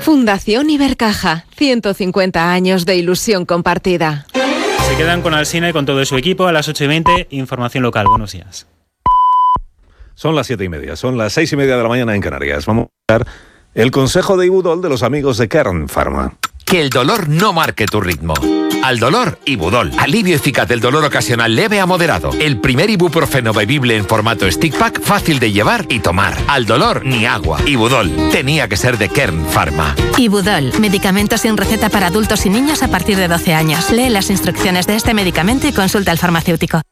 Fundación Ibercaja, 150 años de ilusión compartida. Se quedan con Alsina y con todo su equipo a las 8:20, información local. Buenos días. Son las 7:30, son las 6:30 de la mañana en Canarias. Vamos a dar el consejo de Ibudol de los amigos de Kern Pharma. Que el dolor no marque tu ritmo. Al dolor, Ibudol. Alivio eficaz del dolor ocasional leve a moderado. El primer ibuprofeno bebible en formato stick pack, fácil de llevar y tomar. Al dolor, ni agua. Ibudol. Tenía que ser de Kern Pharma. Ibudol. Medicamento sin receta para adultos y niños a partir de 12 años. Lee las instrucciones de este medicamento y consulta al farmacéutico.